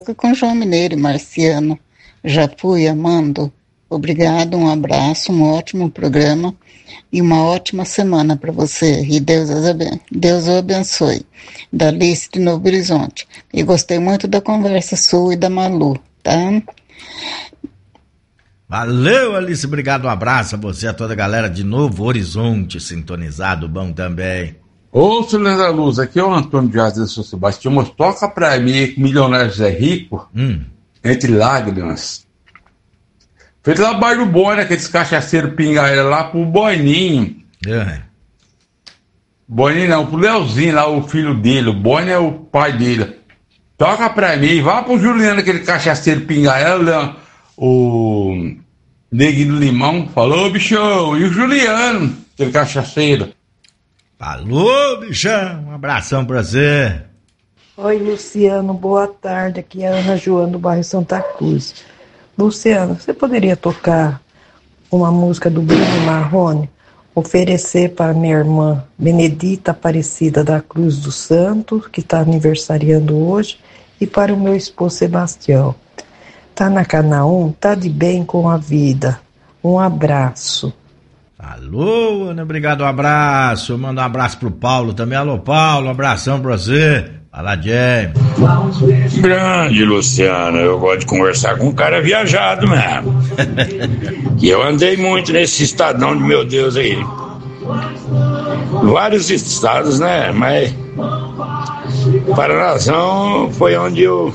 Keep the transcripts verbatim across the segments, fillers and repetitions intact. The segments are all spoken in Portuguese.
Com João Mineiro e Marciano, já fui amando. Obrigado, um abraço, um ótimo programa e uma ótima semana para você. E Deus, Deus o abençoe. Da Alice de Novo Horizonte. E gostei muito da conversa sua e da Malu, tá? Valeu, Alice, obrigado, um abraço a você, a toda a galera de Novo Horizonte, sintonizado, bom também. Ô, Silêncio da Luz, aqui é o Antônio de Jardim São Sebastião, mas toca pra mim, Milionário Zé Rico, hum. Entre Lágrimas. Feito lá baixo do boi, né, aqueles cachaceiros pingaeira lá pro Boininho. É. Boininho não, pro Leozinho lá, o filho dele, o Boininho é o pai dele. Toca pra mim, vá pro Juliano, aquele cachaceiro pingaeira, o Neguinho do Limão, falou, bichão, e o Juliano, aquele cachaceiro. Falou, bichão, um abração pra você. Oi, Luciano, boa tarde, aqui é a Ana Joana do bairro Santa Cruz. Luciano, você poderia tocar uma música do Bruno Marrone, oferecer para minha irmã Benedita Aparecida da Cruz do Santo, que está aniversariando hoje, e para o meu esposo Sebastião. Tá na Canaã, tá de bem com a vida. Um abraço. Alô, Ana, obrigado, um abraço. Eu mando um abraço pro Paulo também. Alô, Paulo, um abração pra você. Fala, James. Grande, Luciano. Eu gosto de conversar com um cara viajado mesmo. E eu andei muito nesse estadão de meu Deus aí. Vários estados, né? Mas Paranazão foi onde eu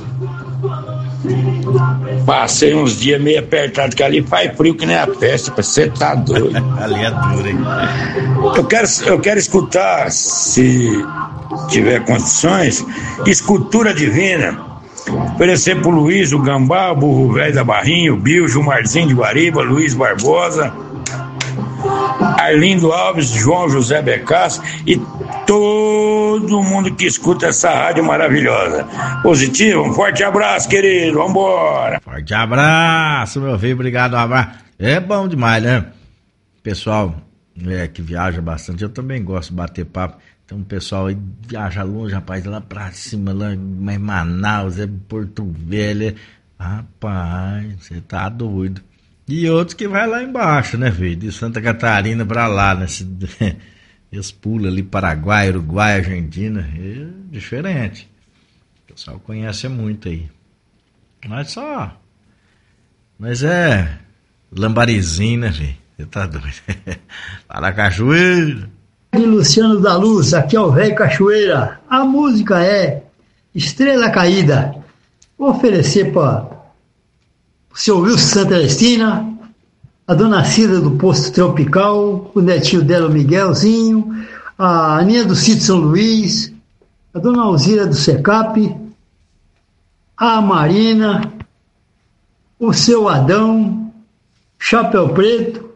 passei uns dias meio apertado, que ali faz frio que nem a peste, você tá doido. Ali é duro, hein? Eu quero, eu quero escutar, se tiver condições, Escultura Divina. Oferecer pro Luiz, o Gambá, o Burro Velho da Barrinha, o Bill, Gilmarzinho de Guariba, Luiz Barbosa, Arlindo Alves, João José Becasso e todo mundo que escuta essa rádio maravilhosa. Positivo, um forte abraço, querido, vambora. Forte abraço, meu filho, obrigado, um abraço. É bom demais, né? Pessoal é, que viaja bastante, eu também gosto de bater papo. Então o pessoal aí viaja longe, rapaz, lá pra cima, lá em Manaus, é Porto Velho. Rapaz, você tá doido. E outros que vai lá embaixo, né, filho? De Santa Catarina pra lá, né? Eles pulam ali, Paraguai, Uruguai, Argentina. É diferente. O pessoal conhece muito aí. Mas só... Mas é... Lambarizinho, né, filho? Você tá doido. Para Cachoeira. Luciano da Luz, aqui é o velho Cachoeira. A música é Estrela Caída. Vou oferecer para o seu Wilson Santa Celestina, a dona Cida do Posto Tropical, o netinho dela, o Miguelzinho, a Aninha do Sítio São Luís, a dona Alzira do Secap, a Marina, o seu Adão, Chapéu Preto,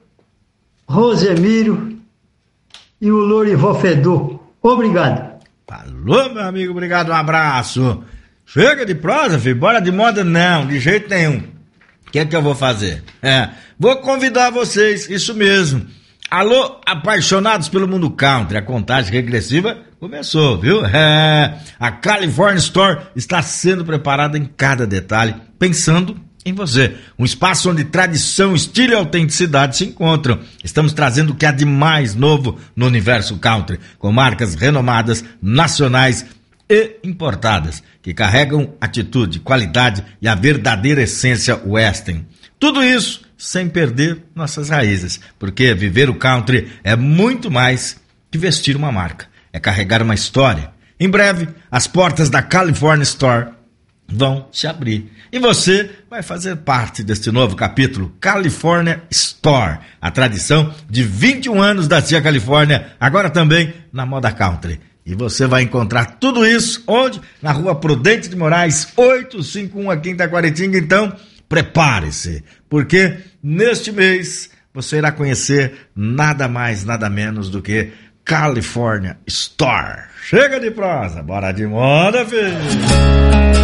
Rosemiro e o Lorival Fedor. Obrigado. Falou, meu amigo, obrigado, um abraço. Chega de prosa, filho, bora de moda não, de jeito nenhum. O que é que eu vou fazer? É, vou convidar vocês, isso mesmo. Alô, apaixonados pelo mundo country, a contagem regressiva começou, viu? É, a California Store está sendo preparada em cada detalhe, pensando em você. Um espaço onde tradição, estilo e autenticidade se encontram. Estamos trazendo o que há de mais novo no universo country, com marcas renomadas, nacionais e importadas, que carregam atitude, qualidade e a verdadeira essência western. Tudo isso sem perder nossas raízes, porque viver o country é muito mais que vestir uma marca, é carregar uma história. Em breve, as portas da California Store vão se abrir e você vai fazer parte deste novo capítulo, California Store, a tradição de vinte e um anos da Tia Califórnia, agora também na moda country. E você vai encontrar tudo isso onde? Na Rua Prudente de Moraes, oitocentos e cinquenta e um, aqui em Taquaritinga. Então, prepare-se, porque neste mês você irá conhecer nada mais, nada menos do que California Store. Chega de prosa, bora de moda, filho!